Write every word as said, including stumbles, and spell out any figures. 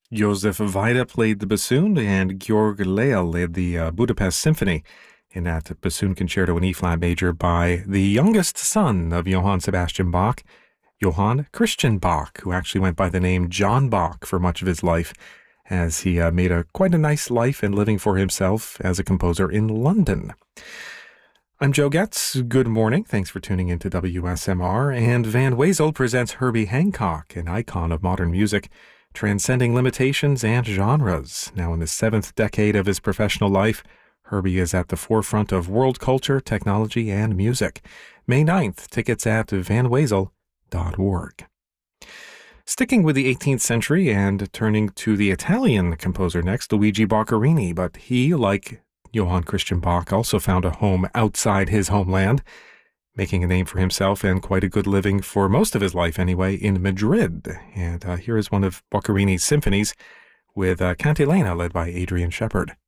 Josef Weide played the bassoon, and Georg Lehl led the uh, Budapest Symphony in that bassoon concerto in E-flat major by the youngest son of Johann Sebastian Bach, Johann Christian Bach, who actually went by the name John Bach for much of his life, as he uh, made a quite a nice life and living for himself as a composer in London. I'm Joe Getz. Good morning. Thanks for tuning in to W S M R. And Van Wezel presents Herbie Hancock, an icon of modern music, transcending limitations and genres. Now in the seventh decade of his professional life, Herbie is at the forefront of world culture, technology, and music. May ninth, tickets at van wezel dot org. Sticking with the eighteenth century and turning to the Italian composer next, Luigi Boccherini, but he, like Johann Christian Bach, also found a home outside his homeland, making a name for himself and quite a good living for most of his life anyway in Madrid. And uh, here is one of Boccherini's symphonies with uh, Cantilena led by Adrian Shepard.